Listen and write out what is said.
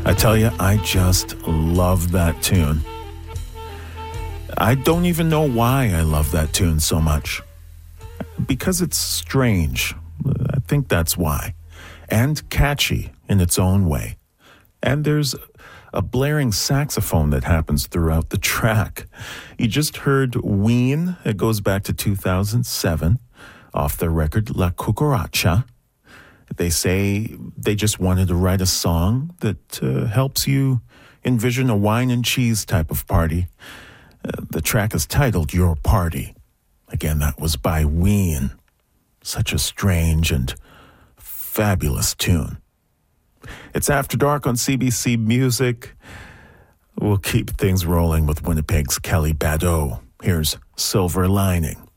I tell you, I just love that tune. I don't even know why I love that tune so much. Because it's strange. I think that's why. And catchy in its own way. And there's a blaring saxophone that happens throughout the track. You just heard Ween. It goes back to 2007 off their record La Cucaracha. They say they just wanted to write a song that helps you envision a wine and cheese type of party. The track is titled Your Party. Again, that was by Ween. Such a strange and fabulous tune. It's After Dark on CBC Music. We'll keep things rolling with Winnipeg's Kelly Badeau. Here's Silver Lining.